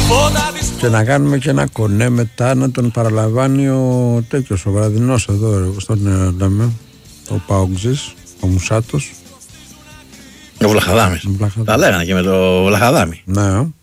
Και να κάνουμε και ένα κονέ μετά να τον παραλαμβάνει ο τέτοιος, ο Βραδινός εδώ στον Νταμέ, ο Παοξής, ο Μουσάτος. Ο Βλαχαδάμης. Τα λέγανε και με το Βλαχαδάμι. Ναι.